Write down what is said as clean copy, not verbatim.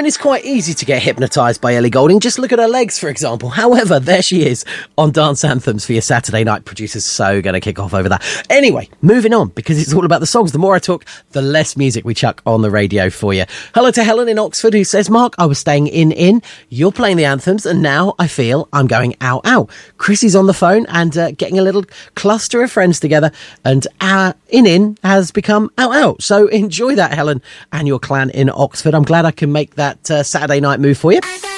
mean, it's quite easy to get hypnotised by Ellie Goulding. Just look at her legs, for example. However, there she is on Dance Anthems for your Saturday night. Producer's so going to kick off over that. Anyway, moving on, because it's all about the songs. The more I talk, the less music we chuck on the radio for you. Hello to Helen in Oxford, who says, Mark, I was staying in. You're playing the anthems, and now I feel I'm going out. Chrissy's on the phone and getting a little cluster of friends together, and in has become out. So enjoy that, Helen, and your clan in Oxford. I'm glad I can make that Saturday night move for you.